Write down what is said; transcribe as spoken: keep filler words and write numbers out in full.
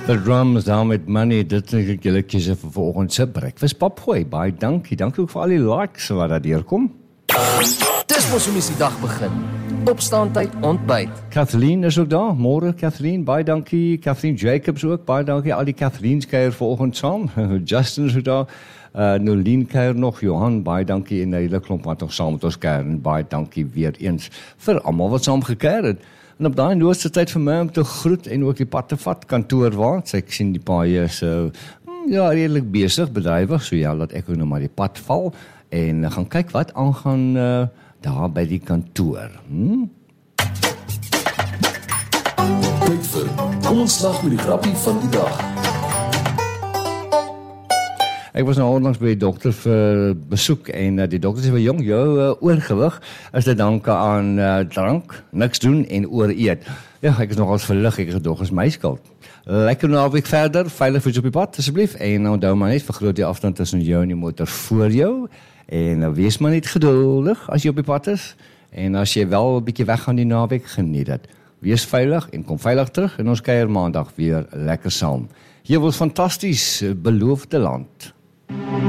The Drums Down With Money, dit is ek julle kies vir vanoggend se breakfast popgooi. Baie dankie, dankie ook vir al die likes wat daar deurkom. Dis mos hoe mens die dag begin. Opstaantyd, ontbyt. Kathleen is ook daar, môre Kathleen, baie dankie. Kathleen Jacobs ook, baie dankie. Al die Kathleens kuier vanoggend saam. Justin is ook daar. Uh, Nolien kuier nog, Johan, baie dankie. En 'n hele klomp wat nog saam met ons kuier. En baie dankie weer eens vir almal wat saam gekuier het. En op daai noodste tyd vir my om te groet en ook die pad te vat kantoor waar ek sien die paai is so ja redelik besig, bedrywig, so ja, laat ek ook nou maar die pad val en uh, gaan kyk wat aangaan uh, daar by die kantoor. Hm? Tyd vir kom ons slag met die grappie van die dag. Ek was nou onlangs by die dokter vir besoek en uh, die dokter sê vir jong, jou uh, oorgewig is dit danke aan uh, drank, niks doen en ooreet. Ja, ek is nogals verlig, ek gedog is my skuld. Lekker naweek verder, veilig voet op die pad asseblief en onthou maar net vergroot die afstand tussen jou en die motor voor jou en uh, wees maar net geduldig as jy op die pad is en as jy wel 'n bietjie weg gaan die naweek, geniet dit. Wees veilig en kom veilig terug en ons kuier maandag weer lekker saam. Hier was fantasties, beloofde land.